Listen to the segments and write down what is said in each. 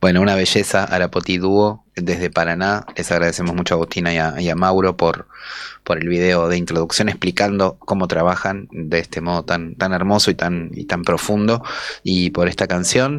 Bueno, una belleza, Arapoti Dúo, desde Paraná. Les agradecemos mucho a Agustina y a Mauro por el video de introducción explicando cómo trabajan de este modo tan hermoso y tan profundo, y por esta canción.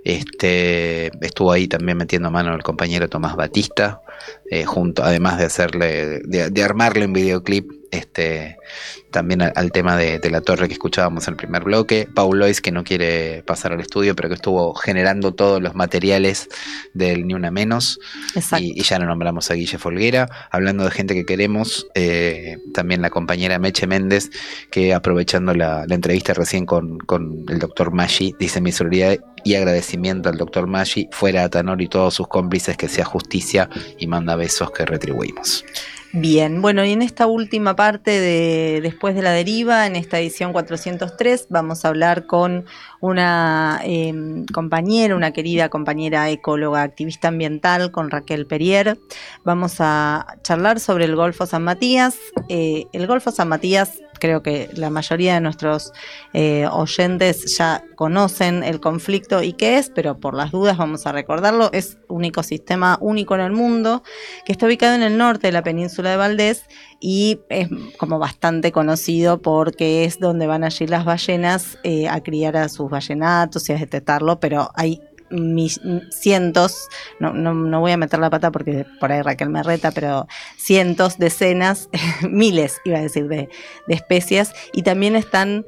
Estuvo ahí también metiendo mano el compañero Tomás Batista, junto, además de armarle un videoclip, también al tema de La Torre que escuchábamos en el primer bloque. Paul Lois, que no quiere pasar al estudio, pero que estuvo generando todos los materiales del Ni Una Menos. Y ya lo nombramos a Guille Folguera. Hablando de gente que queremos, también la compañera Meche Méndez, que aprovechando la entrevista recién con el doctor Maggi, dice: mi solidaridad y agradecimiento al doctor Maggi, fuera Atanor y todos sus cómplices, que sea justicia, y manda besos que retribuimos. Bien, bueno, y en esta última parte de Después de la Deriva, en esta edición 403, vamos a hablar con una compañera, una querida compañera ecóloga, activista ambiental, con Raquel Perier. Vamos a charlar sobre el Golfo San Matías. El Golfo San Matías, creo que la mayoría de nuestros oyentes ya conocen el conflicto y qué es, pero por las dudas vamos a recordarlo. Es un ecosistema único en el mundo, que está ubicado en el norte de la península de Valdés, y es como bastante conocido porque es donde van allí las ballenas a criar a sus ballenatos y a destetarlo, pero hay cientos, no voy a meter la pata porque por ahí Raquel me reta, pero cientos, decenas, miles, iba a decir, de especies, y también están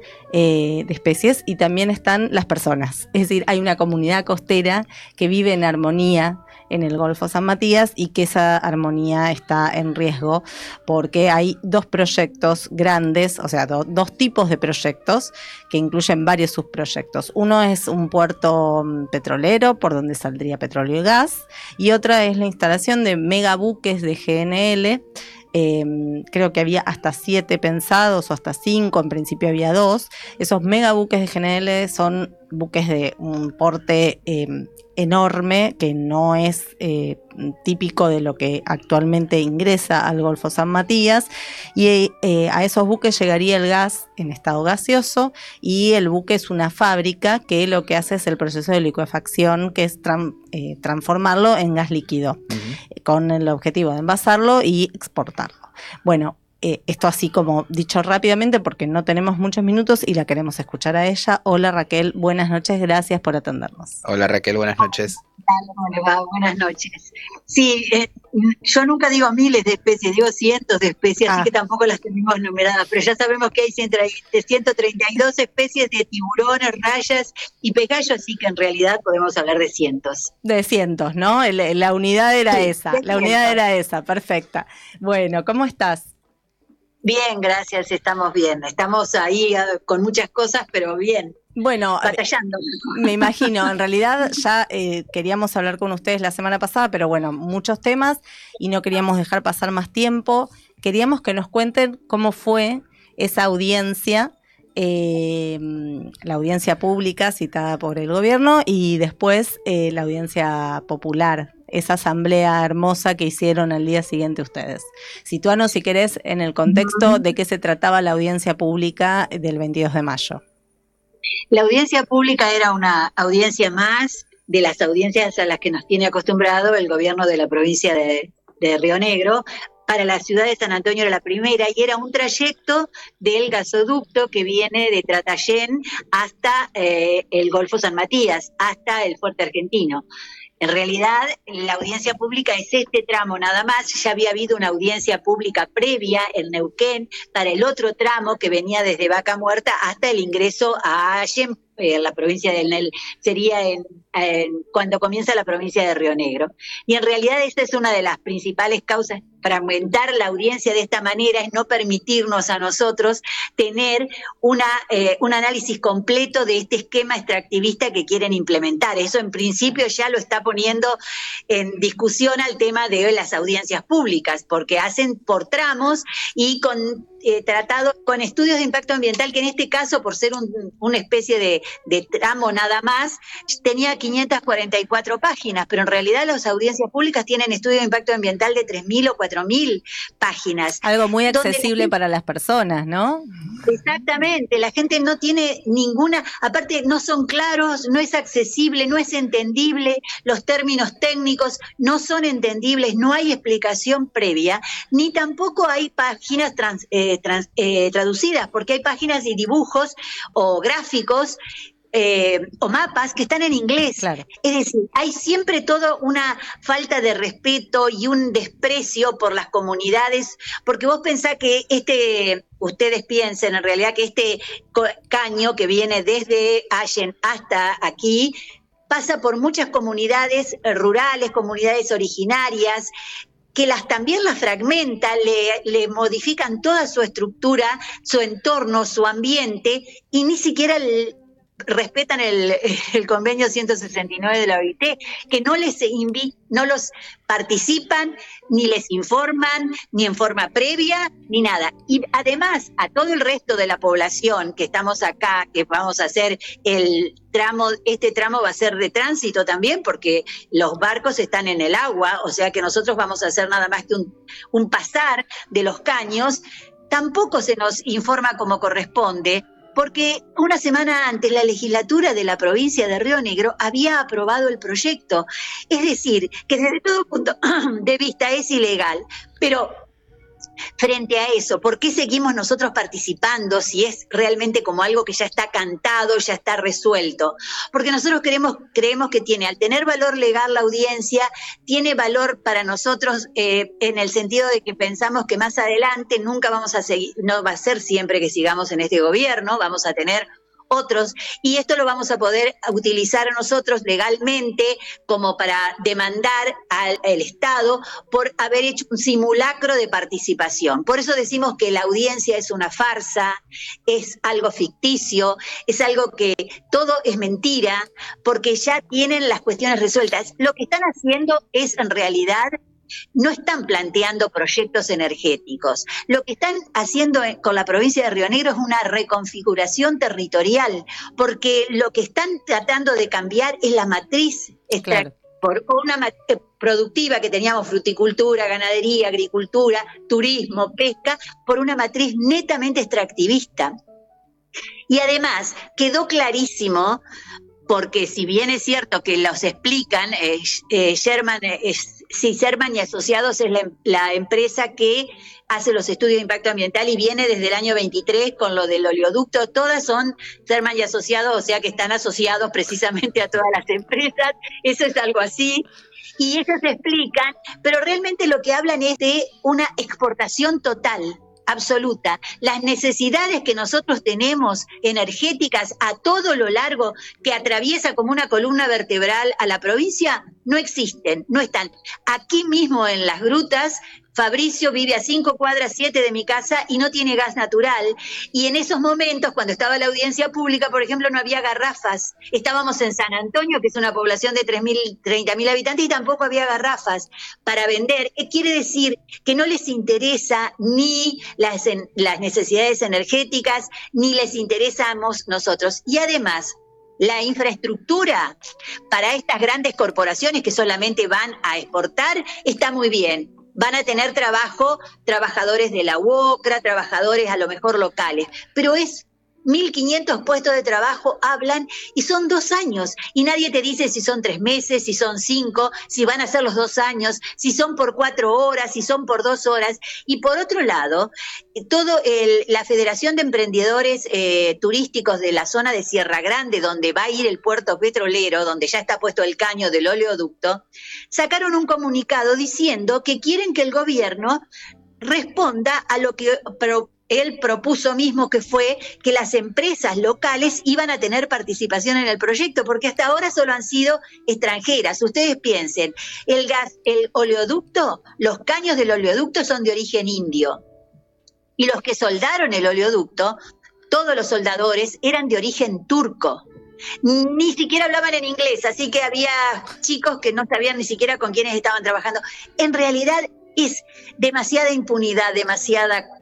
y también están las personas. Es decir, hay una comunidad costera que vive en armonía en el Golfo San Matías, y que esa armonía está en riesgo porque hay dos proyectos grandes, o sea, dos tipos de proyectos que incluyen varios subproyectos. Uno es un puerto petrolero por donde saldría petróleo y gas, y otra es la instalación de megabuques de GNL. Creo que había hasta 7 pensados, o hasta 5, en principio había 2. Esos megabuques de GNL son buques de un porte enorme, que no es típico de lo que actualmente ingresa al Golfo San Matías, y a esos buques llegaría el gas en estado gaseoso, y el buque es una fábrica que lo que hace es el proceso de licuefacción, que es transformarlo en gas líquido, con el objetivo de envasarlo y exportarlo. Bueno, esto así como dicho rápidamente porque no tenemos muchos minutos y la queremos escuchar a ella. Hola Raquel, buenas noches, gracias por atendernos. Hola Raquel, buenas noches. ¿Cómo le va? Buenas noches. Sí, yo nunca digo miles de especies, digo cientos de especies, así que tampoco las tenemos numeradas, pero ya sabemos que hay 132 especies de tiburones, rayas y pegallos, así que en realidad podemos hablar de cientos. De cientos, ¿no? La unidad era esa, la unidad era esa, perfecta. Bueno, ¿cómo estás? Bien, gracias, estamos bien. Estamos ahí con muchas cosas, pero bien. Bueno, batallando. Me imagino, en realidad ya queríamos hablar con ustedes la semana pasada, pero bueno, muchos temas y no queríamos dejar pasar más tiempo. Queríamos que nos cuenten cómo fue esa audiencia, la audiencia pública citada por el gobierno, y después la audiencia popular, esa asamblea hermosa que hicieron al día siguiente ustedes. Situanos, si querés, en el contexto de qué se trataba la audiencia pública del 22 de mayo. La audiencia pública era una audiencia más de las audiencias a las que nos tiene acostumbrado el gobierno de la provincia de Río Negro. Para la ciudad de San Antonio era la primera, y era un trayecto del gasoducto que viene de Tratayén hasta el Golfo San Matías, hasta el Fuerte Argentino. En realidad, la audiencia pública es este tramo nada más. Ya había habido una audiencia pública previa en Neuquén para el otro tramo que venía desde Vaca Muerta hasta el ingreso a Allen, la provincia del Nel, sería cuando comienza la provincia de Río Negro. Y en realidad esta es una de las principales causas. Fragmentar la audiencia de esta manera es no permitirnos a nosotros tener un análisis completo de este esquema extractivista que quieren implementar. Eso en principio ya lo está poniendo en discusión al tema de las audiencias públicas, porque hacen por tramos y con tratado con estudios de impacto ambiental, que en este caso, por ser una especie de tramo nada más, tenía 544 páginas, pero en realidad las audiencias públicas tienen estudios de impacto ambiental de 3.000 o 4.000 páginas. Algo muy accesible para las personas, ¿no? Exactamente, la gente no tiene ninguna, aparte no son claros, no es accesible, no es entendible, los términos técnicos no son entendibles, no hay explicación previa, ni tampoco hay páginas traducidas, porque hay páginas y dibujos o gráficos o mapas que están en inglés. Claro. Es decir, hay siempre toda una falta de respeto y un desprecio por las comunidades, porque vos pensás que ustedes piensen en realidad que este caño que viene desde Allen hasta aquí pasa por muchas comunidades rurales, comunidades originarias, que también las fragmentan, le modifican toda su estructura, su entorno, su ambiente, y ni siquiera respetan el convenio 169 de la OIT, que no los participan, ni les informan, ni en forma previa, ni nada. Y además, a todo el resto de la población que estamos acá, que vamos a hacer este tramo va a ser de tránsito también, porque los barcos están en el agua, o sea que nosotros vamos a hacer nada más que un pasar de los caños, tampoco se nos informa como corresponde, porque una semana antes la legislatura de la provincia de Río Negro había aprobado el proyecto. Es decir, que desde todo punto de vista es ilegal, pero frente a eso, ¿por qué seguimos nosotros participando si es realmente como algo que ya está cantado, ya está resuelto? Porque nosotros creemos que al tener valor legal la audiencia, tiene valor para nosotros en el sentido de que pensamos que más adelante nunca vamos a seguir, no va a ser siempre que sigamos en este gobierno, vamos a tener otros, y esto lo vamos a poder utilizar nosotros legalmente como para demandar al Estado por haber hecho un simulacro de participación. Por eso decimos que la audiencia es una farsa, es algo ficticio, es algo que todo es mentira, porque ya tienen las cuestiones resueltas. Lo que están haciendo es en realidad no están planteando proyectos energéticos. Lo que están haciendo con la provincia de Río Negro es una reconfiguración territorial, porque lo que están tratando de cambiar es la matriz productiva que teníamos, fruticultura, ganadería, agricultura, turismo, pesca, por una matriz netamente extractivista. Y además quedó clarísimo, porque si bien es cierto que los explican, Sherman y Asociados es la empresa que hace los estudios de impacto ambiental y viene desde el año 23 con lo del oleoducto, todas son Sherman y Asociados, o sea que están asociados precisamente a todas las empresas, eso es algo así. Y ellos explican, pero realmente lo que hablan es de una exportación total, absoluta. Las necesidades que nosotros tenemos energéticas a todo lo largo, que atraviesa como una columna vertebral a la provincia, no existen, no están. Aquí mismo en las grutas, Fabricio vive a 5 cuadras, 7 de mi casa y no tiene gas natural. Y en esos momentos, cuando estaba la audiencia pública, por ejemplo, no había garrafas. Estábamos en San Antonio, que es una población de 30.000 habitantes, y tampoco había garrafas para vender. Quiere decir que no les interesa ni las necesidades energéticas, ni les interesamos nosotros. Y además, la infraestructura para estas grandes corporaciones que solamente van a exportar está muy bien. Van a tener trabajadores de la UOCRA, trabajadores a lo mejor locales, pero es 1.500 puestos de trabajo hablan y son 2 años y nadie te dice si son 3 meses, si son 5, si van a ser los 2 años, si son por 4 horas, si son por 2 horas. Y por otro lado, la Federación de Emprendedores Turísticos de la zona de Sierra Grande, donde va a ir el puerto petrolero, donde ya está puesto el caño del oleoducto, sacaron un comunicado diciendo que quieren que el gobierno responda a lo que él propuso mismo, que fue que las empresas locales iban a tener participación en el proyecto, porque hasta ahora solo han sido extranjeras. Ustedes piensen, el oleoducto, los caños del oleoducto son de origen indio, y los que soldaron el oleoducto, todos los soldadores eran de origen turco. Ni siquiera hablaban en inglés, así que había chicos que no sabían ni siquiera con quiénes estaban trabajando. En realidad es demasiada impunidad, demasiada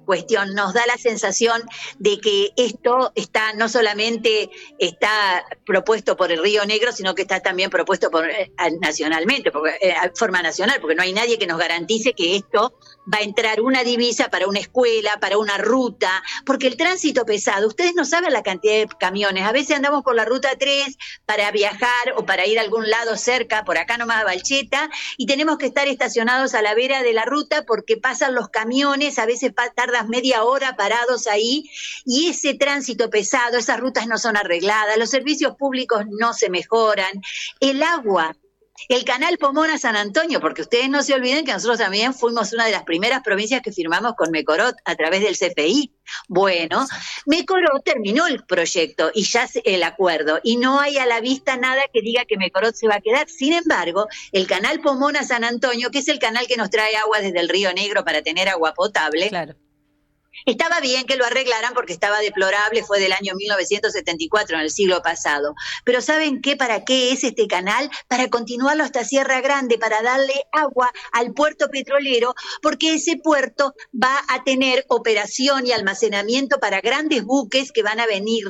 cuestión, nos da la sensación de que esto está no solamente está propuesto por el Río Negro, sino que está también propuesto por nacionalmente, porque, forma nacional, porque no hay nadie que nos garantice que esto va a entrar una divisa para una escuela, para una ruta, porque el tránsito pesado, ustedes no saben la cantidad de camiones, a veces andamos por la ruta 3 para viajar o para ir a algún lado cerca, por acá nomás a Balcheta, y tenemos que estar estacionados a la vera de la ruta porque pasan los camiones, a veces tardas media hora parados ahí, y ese tránsito pesado, esas rutas no son arregladas, los servicios públicos no se mejoran, el agua. El canal Pomona-San Antonio, porque ustedes no se olviden que nosotros también fuimos una de las primeras provincias que firmamos con Mecorot a través del CFI. Bueno, Mecorot terminó el proyecto y ya el acuerdo, y no hay a la vista nada que diga que Mecorot se va a quedar. Sin embargo, el canal Pomona-San Antonio, que es el canal que nos trae agua desde el Río Negro para tener agua potable, claro. Estaba bien que lo arreglaran porque estaba deplorable, fue del año 1974, en el siglo pasado. Pero ¿saben qué? ¿Para qué es este canal? Para continuarlo hasta Sierra Grande, para darle agua al puerto petrolero, porque ese puerto va a tener operación y almacenamiento para grandes buques que van a venir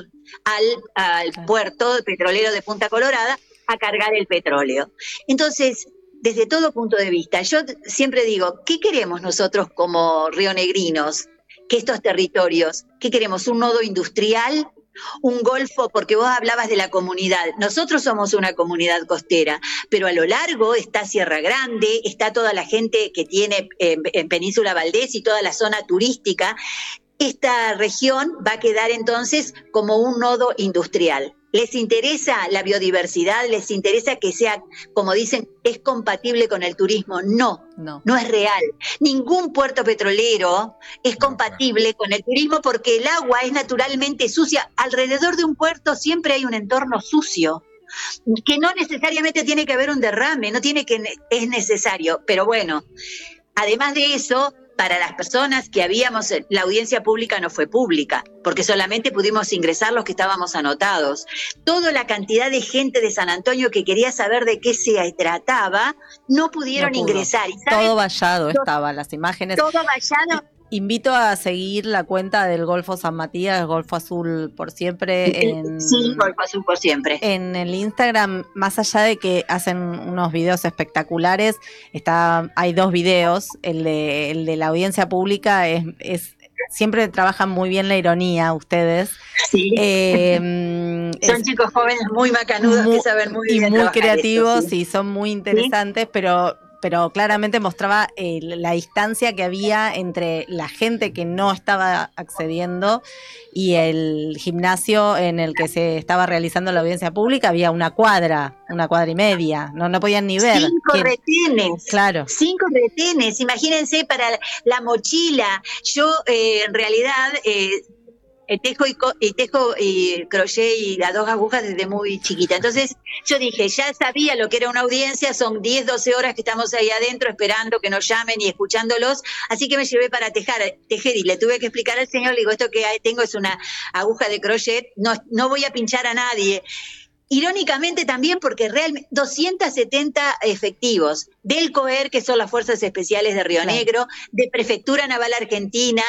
al puerto petrolero de Punta Colorada a cargar el petróleo. Entonces, desde todo punto de vista, yo siempre digo, ¿qué queremos nosotros como rionegrinos? Que estos territorios, ¿qué queremos? ¿Un nodo industrial? ¿Un golfo? Porque vos hablabas de la comunidad. Nosotros somos una comunidad costera, pero a lo largo está Sierra Grande, está toda la gente que tiene en Península Valdés y toda la zona turística. Esta región va a quedar entonces como un nodo industrial. ¿Les interesa la biodiversidad? ¿Les interesa que sea, como dicen, es compatible con el turismo? No es real. Ningún puerto petrolero es compatible con el turismo porque el agua es naturalmente sucia. Alrededor de un puerto siempre hay un entorno sucio, que no necesariamente tiene que haber un derrame, es necesario. Pero bueno, además de eso, para las personas que la audiencia pública no fue pública, porque solamente pudimos ingresar los que estábamos anotados. Toda la cantidad de gente de San Antonio que quería saber de qué se trataba, no pudieron ingresar. Todo vallado estaba, las imágenes. Todo vallado. Invito a seguir la cuenta del Golfo San Matías, Golfo Azul por siempre. Sí, Golfo Azul por siempre. En el Instagram, más allá de que hacen unos videos espectaculares, hay dos videos. El de la audiencia pública es siempre trabajan muy bien la ironía ustedes. Sí. Son chicos jóvenes muy macanudos que saben muy bien. Y muy creativos, sí. Y son muy interesantes, ¿sí? Pero claramente mostraba la distancia que había entre la gente que no estaba accediendo y el gimnasio en el que se estaba realizando la audiencia pública. Había una cuadra y media, no podían ni ver. 5 retenes. Claro. 5 retenes, imagínense para la mochila. Yo en realidad tejo y crochet y las 2 agujas desde muy chiquita. Entonces yo dije, ya sabía lo que era una audiencia, son 10, 12 horas que estamos ahí adentro esperando que nos llamen y escuchándolos, así que me llevé para tejer y le tuve que explicar al señor, le digo, esto que tengo es una aguja de crochet, no voy a pinchar a nadie. Irónicamente también porque realmente 270 efectivos del COER, que son las Fuerzas Especiales de Río Negro, de Prefectura Naval Argentina,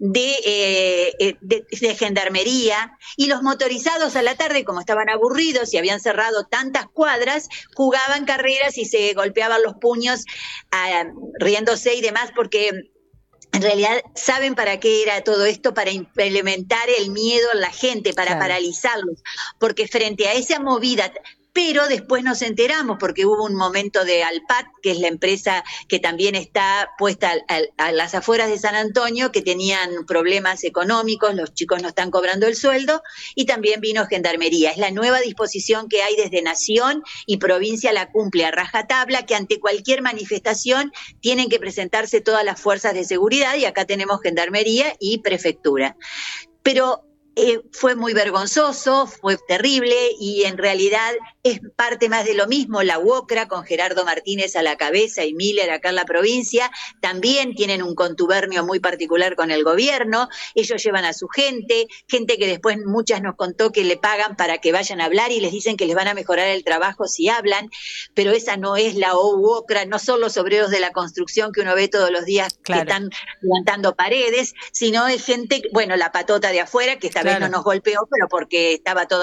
de Gendarmería, y los motorizados a la tarde, como estaban aburridos y habían cerrado tantas cuadras, jugaban carreras y se golpeaban los puños riéndose y demás, porque en realidad saben para qué era todo esto, para implementar el miedo en la gente, para paralizarlos, porque frente a esa movida, pero después nos enteramos, porque hubo un momento de Alpat, que es la empresa que también está puesta a las afueras de San Antonio, que tenían problemas económicos, los chicos no están cobrando el sueldo, y también vino Gendarmería. Es la nueva disposición que hay desde Nación y provincia, la cumple a rajatabla, que ante cualquier manifestación tienen que presentarse todas las fuerzas de seguridad, y acá tenemos Gendarmería y Prefectura. Pero fue muy vergonzoso, fue terrible, y en realidad es parte más de lo mismo. La UOCRA, con Gerardo Martínez a la cabeza y Miller acá en la provincia, también tienen un contubernio muy particular con el gobierno. Ellos llevan a su gente que después muchas nos contó que le pagan para que vayan a hablar y les dicen que les van a mejorar el trabajo si hablan, pero esa no es la UOCRA, no son los obreros de la construcción que uno ve todos los días que están levantando paredes, sino es gente, bueno, la patota de afuera, que esta vez no nos golpeó, pero porque estaba toda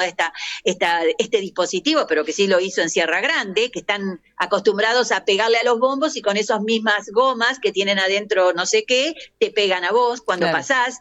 este dispositivo, pero que sí lo hizo en Sierra Grande, que están acostumbrados a pegarle a los bombos y con esas mismas gomas que tienen adentro no sé qué, te pegan a vos cuando pasás.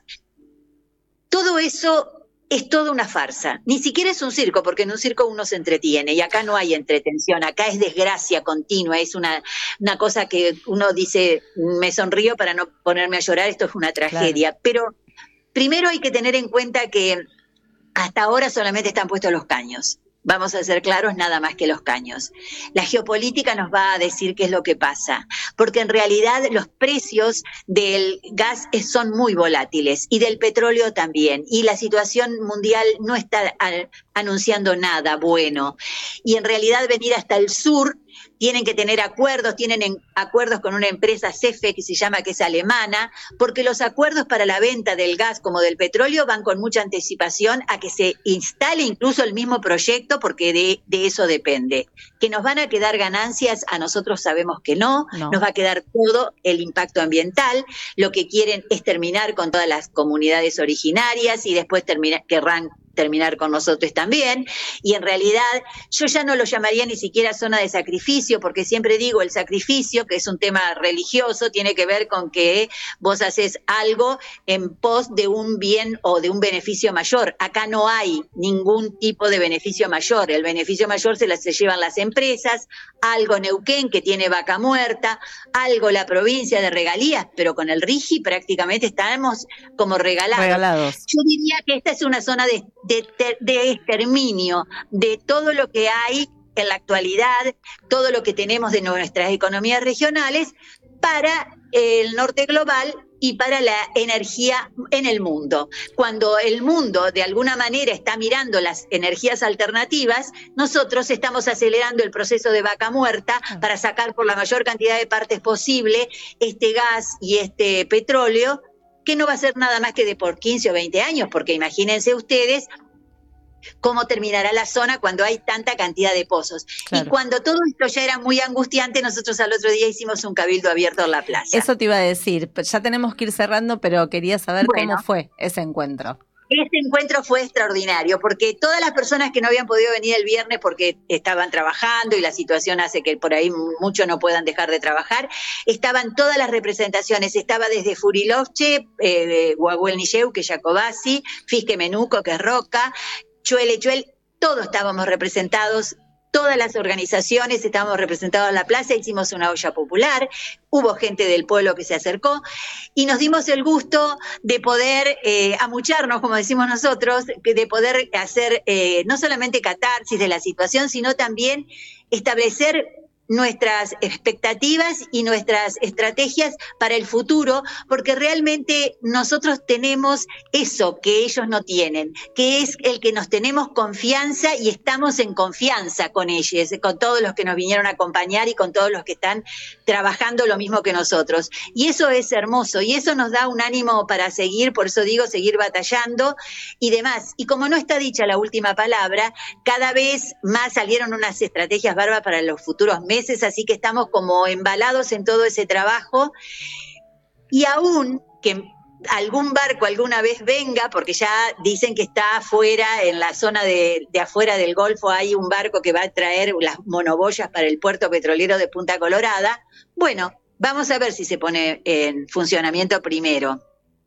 Todo eso es toda una farsa. Ni siquiera es un circo, porque en un circo uno se entretiene y acá no hay entretención, acá es desgracia continua, es una cosa que uno dice, me sonrío para no ponerme a llorar, esto es una tragedia. Pero primero hay que tener en cuenta que hasta ahora solamente están puestos los caños. Vamos a ser claros, nada más que los caños. La geopolítica nos va a decir qué es lo que pasa, porque en realidad los precios del gas son muy volátiles y del petróleo también, y la situación mundial no está anunciando nada bueno. Y en realidad venir hasta el sur tienen que tener acuerdos, tienen acuerdos con una empresa CEFE que se llama, que es alemana, porque los acuerdos para la venta del gas como del petróleo van con mucha anticipación a que se instale incluso el mismo proyecto, porque de eso depende. Que nos van a quedar ganancias, a nosotros sabemos que no, nos va a quedar todo el impacto ambiental. Lo que quieren es terminar con todas las comunidades originarias y después querrán terminar con nosotros también, y en realidad yo ya no lo llamaría ni siquiera zona de sacrificio, porque siempre digo, el sacrificio, que es un tema religioso, tiene que ver con que vos haces algo en pos de un bien o de un beneficio mayor. Acá no hay ningún tipo de beneficio mayor, el beneficio mayor se llevan las empresas, algo Neuquén, que tiene Vaca Muerta, algo la provincia de regalías, pero con el RIGI prácticamente estamos como regalados. Yo diría que esta es una zona de exterminio de todo lo que hay en la actualidad, todo lo que tenemos de nuestras economías regionales para el norte global y para la energía en el mundo. Cuando el mundo de alguna manera está mirando las energías alternativas, nosotros estamos acelerando el proceso de Vaca Muerta para sacar por la mayor cantidad de partes posible este gas y este petróleo, que no va a ser nada más que de por 15 o 20 años, porque imagínense ustedes cómo terminará la zona cuando hay tanta cantidad de pozos. Claro. Y cuando todo esto ya era muy angustiante, nosotros al otro día hicimos un cabildo abierto en la plaza. Eso te iba a decir, ya tenemos que ir cerrando, pero quería saber cómo fue ese encuentro. Este encuentro fue extraordinario, porque todas las personas que no habían podido venir el viernes porque estaban trabajando y la situación hace que por ahí muchos no puedan dejar de trabajar, estaban todas las representaciones, estaba desde Furilovche, Guaguelnilleu, que es Jacobasi, Fisque Menuco, que es Roca, Chuel, todos estábamos representados. Todas las organizaciones estábamos representados en la plaza, hicimos una olla popular, hubo gente del pueblo que se acercó y nos dimos el gusto de poder amucharnos, como decimos nosotros, de poder hacer no solamente catarsis de la situación, sino también establecer nuestras expectativas y nuestras estrategias para el futuro, porque realmente nosotros tenemos eso que ellos no tienen, que es el que nos tenemos confianza y estamos en confianza con ellos, con todos los que nos vinieron a acompañar y con todos los que están trabajando lo mismo que nosotros. Y eso es hermoso y eso nos da un ánimo para seguir, por eso digo, seguir batallando y demás. Y como no está dicha la última palabra, cada vez más salieron unas estrategias bárbaras para los futuros meses, así que estamos como embalados en todo ese trabajo y aún que algún barco alguna vez venga, porque ya dicen que está afuera, en la zona de afuera del Golfo hay un barco que va a traer las monoboyas para el puerto petrolero de Punta Colorada. Bueno, vamos a ver si se pone en funcionamiento primero.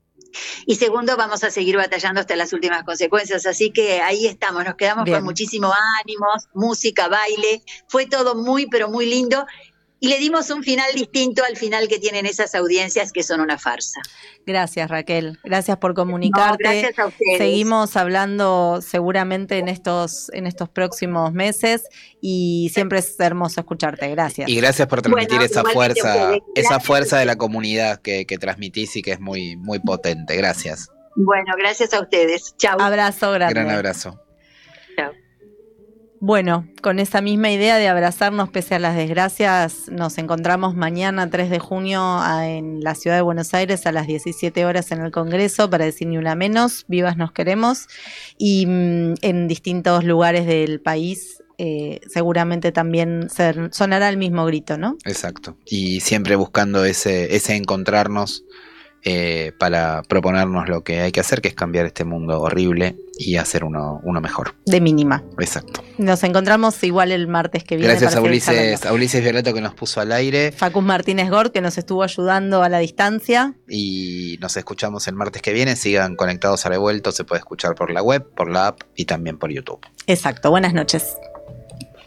Y segundo, vamos a seguir batallando hasta las últimas consecuencias, así que ahí estamos, nos quedamos con muchísimo ánimo, música, baile, fue todo muy pero muy lindo y le dimos un final distinto al final que tienen esas audiencias que son una farsa. Gracias, Raquel, gracias por comunicarte. No, gracias a ustedes. Seguimos hablando seguramente en estos próximos meses y siempre es hermoso escucharte, gracias. Y gracias por transmitir esa fuerza de la comunidad que transmitís y que es muy, muy potente, gracias. Bueno, gracias a ustedes, chau. Abrazo grande. Gran abrazo. Chau. Bueno, con esa misma idea de abrazarnos pese a las desgracias, nos encontramos mañana 3 de junio en la ciudad de Buenos Aires a las 17 horas en el Congreso para decir ni una menos, vivas nos queremos, y en distintos lugares del país seguramente también sonará el mismo grito, ¿no? Exacto. Y siempre buscando ese encontrarnos para proponernos lo que hay que hacer, que es cambiar este mundo horrible y hacer uno mejor. De mínima. Exacto. Nos encontramos igual el martes que viene. Gracias a Ulises Violato que nos puso al aire. Facus Martínez Gort que nos estuvo ayudando a la distancia. Y nos escuchamos el martes que viene. Sigan conectados a Revuelto. Se puede escuchar por la web, por la app y también por YouTube. Exacto. Buenas noches.